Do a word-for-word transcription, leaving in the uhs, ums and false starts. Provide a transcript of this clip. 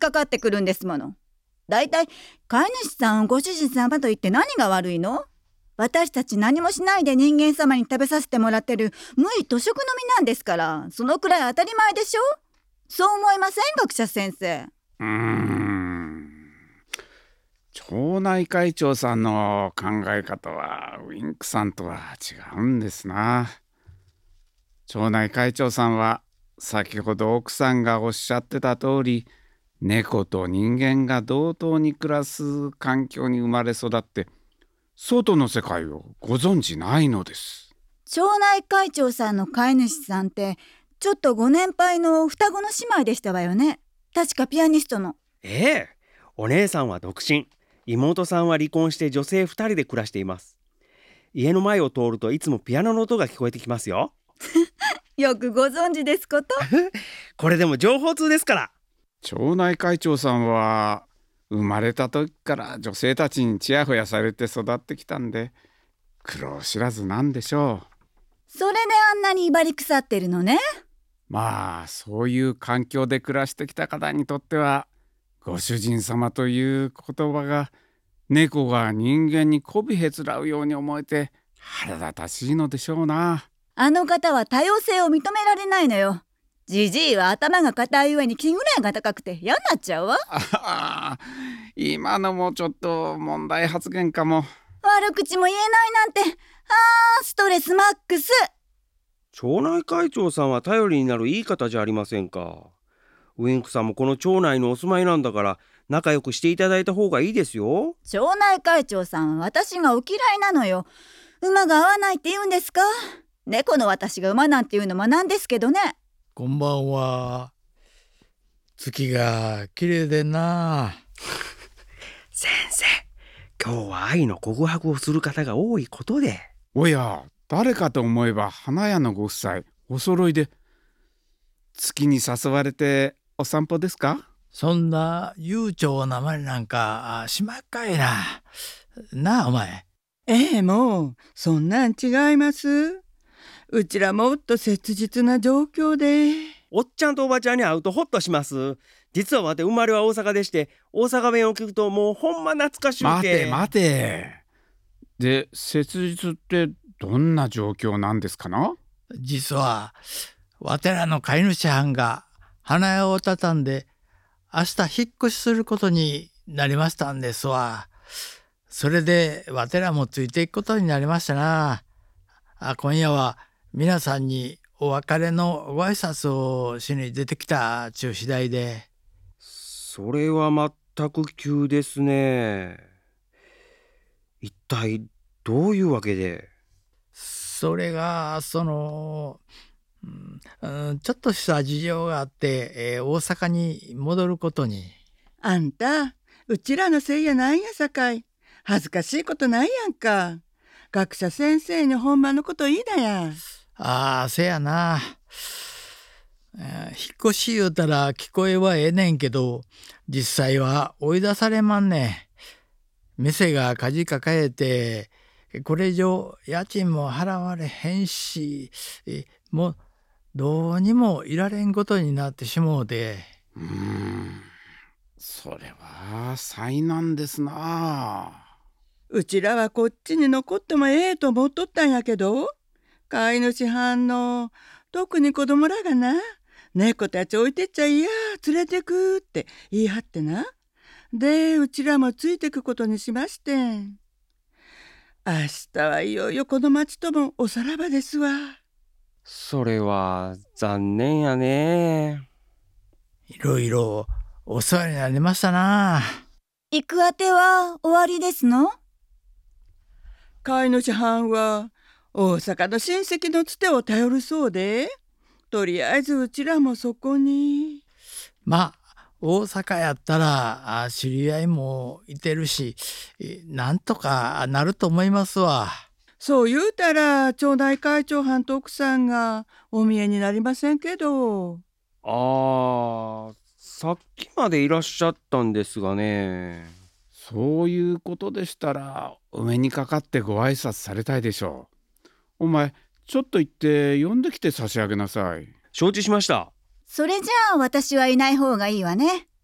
かかってくるんですもの。だいたい飼い主さんをご主人様と言って何が悪いの？私たち何もしないで人間様に食べさせてもらってる無為徒食の身なんですから、そのくらい当たり前でしょ？そう思いません、学者先生？ うーん町内会長さんの考え方はウィンクさんとは違うんですな。町内会長さんは先ほど奥さんがおっしゃってた通り、猫と人間が同等に暮らす環境に生まれ育って外の世界をご存じないのです。 町内会長さんの飼い主さんってちょっとご年配の双子の姉妹でしたわよね。確かピアニストの。 ええ、お姉さんは独身、妹さんは離婚して女性ふたりで暮らしています。家の前を通るといつもピアノの音が聞こえてきますよ。 よくご存知ですこと。 これでも情報通ですから。 町内会長さんは生まれた時から女性たちにちやほやされて育ってきたんで苦労知らずなんでしょう。 それであんなに威張り腐ってるのね。 まあそういう環境で暮らしてきた方にとってはご主人様という言葉が猫が人間に媚びへつらうように思えて腹立たしいのでしょうな。 あの方は多様性を認められないのよ。じじいは頭が固い上に気ぐらいが高くて嫌になっちゃうわ。 あ今のもちょっと問題発言かも。 悪口も言えないなんて、あーストレスマックス。 町内会長さんは頼りになるいい方じゃありませんか。ウィンクさんもこの町内のお住まいなんだから仲良くしていただいた方がいいですよ。 町内会長さんは私がお嫌いなのよ。馬が合わないって言うんですか？猫の私が馬なんて言うのもなんですけどね。 こんばんは。月が綺麗でな。 先生、今日は愛の告白をする方が多いことで。 おや誰かと思えば花屋のご夫妻お揃いで月に誘われてお散歩ですか？ そんな悠長なまりなんかしまっかいな。なあお前。 ええ、もうそんなん違います。うちらもっと切実な状況で。 おっちゃんとおばちゃんに会うとホッとします。実はわて生まれは大阪でして、大阪弁を聞くともうほんま懐かしゅうて。 待て待て。で切実ってどんな状況なんですかな？ 実はわてらの飼い主はんが花屋を畳んで明日引っ越しすることになりましたんですわ。それでわてらもついていくことになりましたな。あ今夜は皆さんにお別れのご挨拶をしに出てきたちゅう次第で。 それは全く急ですね。一体どういうわけで？ それがその、うん、ちょっとした事情があって、えー大阪に戻ることに。 あんたうちらのせいやないんやさかい。恥ずかしいことないやんか。学者先生にほんまのこと言いなや。 ああせやな、えー引っ越し言うたら聞こえはええねんけど実際は追い出されまんねん。店が火事抱えてこれ以上家賃も払われへんしえもうどうにもいられんことになってしもうて。 うーんそれは災難ですな。 うちらはこっちに残ってもええと思っとったんやけど、飼い主はんの特に子供らがな、猫たち置いてっちゃいや連れてくって言い張ってな。でうちらもついてくことにしましてん。明日はいよいよこの町ともおさらばですわ。 それは残念やね。 いろいろお世話になりましたな。 行くあては終わりですの？ 飼い主はんは大阪の親戚のつてを頼るそうで、とりあえずうちらもそこに。 まあ大阪やったらあ知り合いもいてるしえなんとかなると思いますわ。 そう言うたら町内会長はんと奥さんがお見えになりませんけど。 あーさっきまでいらっしゃったんですがね。 そういうことでしたらお目にかかってご挨拶されたいでしょう。お前ちょっと行って呼んできて差し上げなさい。 承知しました。 それじゃあ私はいない方がいいわね。